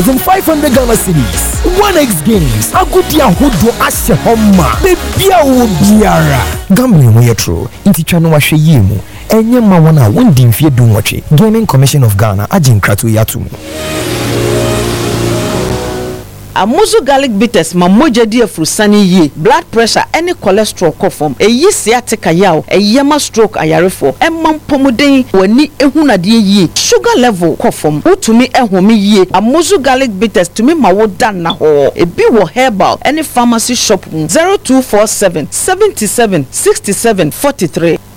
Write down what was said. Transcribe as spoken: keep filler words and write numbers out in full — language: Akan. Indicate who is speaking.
Speaker 1: five hundred Ghana cedis. one X games. Agudia hudo ashe homa. Bebia ubiara. Gambling we true. Inti chano washe yemu. Enye mawana wundi mfie dunwache. Gaming Commission of Ghana ajin kratu yatumu.
Speaker 2: Amuzu garlic bitters ma moja di afrusani ye blood pressure any cholesterol kofom eyi sciatica yaw eyema stroke ayarefo emam pomuden wani ehunade ye sugar level kofom utumi ehome ye Amuzu garlic bitters tumi ma wodan na ho ebi wo herbal any pharmacy shop zero two four seven seven seven six seven four three